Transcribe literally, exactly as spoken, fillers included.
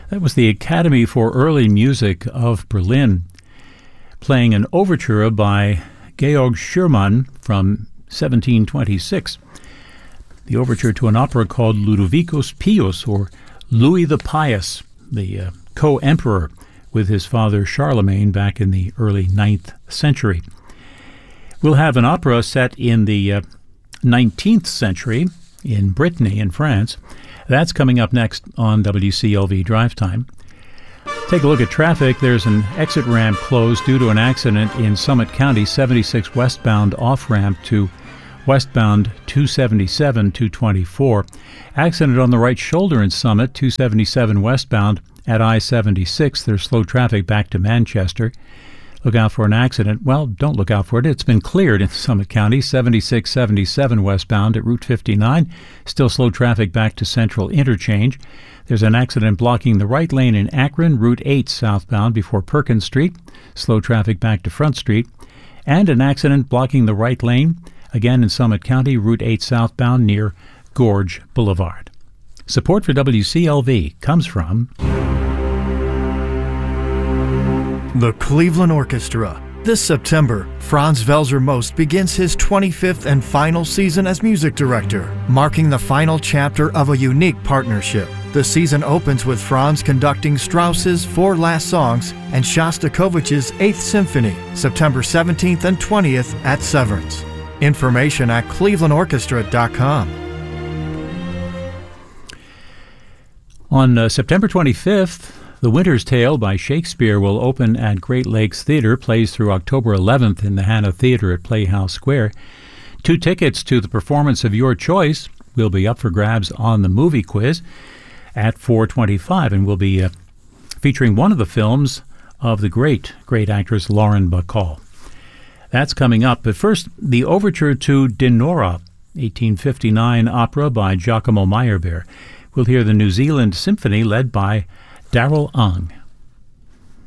That was the Academy for Early Music of Berlin, playing an overture by Georg Schürmann from seventeen twenty-six. The overture to an opera called Ludovicus Pius, or Louis the Pious, the uh, co-emperor with his father Charlemagne back in the early ninth century. We'll have an opera set in the uh, nineteenth century in Brittany in France. That's coming up next on W C L V Drive Time. Take a look at traffic. There's an exit ramp closed due to an accident in Summit County, seventy-six westbound off-ramp to westbound two seventy-seven, two twenty-four. Accident on the right shoulder in Summit, two seventy-seven westbound at I seventy-six. There's slow traffic back to Manchester. Look out for an accident. Well, don't look out for it. It's been cleared in Summit County, seventy-six seventy-seven westbound at Route fifty-nine. Still slow traffic back to Central Interchange. There's an accident blocking the right lane in Akron, Route eight southbound before Perkins Street. Slow traffic back to Front Street. And an accident blocking the right lane, again in Summit County, Route eight southbound near Gorge Boulevard. Support for W C L V comes from the Cleveland Orchestra. This September, Franz Welser Most begins his twenty-fifth and final season as music director, marking the final chapter of a unique partnership. The season opens with Franz conducting Strauss's Four Last Songs and Shostakovich's Eighth Symphony, September seventeenth and twentieth at Severance. Information at cleveland orchestra dot com. On uh, September twenty-fifth, The Winter's Tale by Shakespeare will open at Great Lakes Theater, plays through October eleventh in the Hannah Theater at Playhouse Square. Two tickets to the performance of your choice will be up for grabs on the movie quiz at four twenty-five, and will be uh, featuring one of the films of the great, great actress Lauren Bacall. That's coming up, but first, the overture to Dinorah, eighteen fifty-nine opera by Giacomo Meyerbeer. We'll hear the New Zealand Symphony led by Darrell Ung.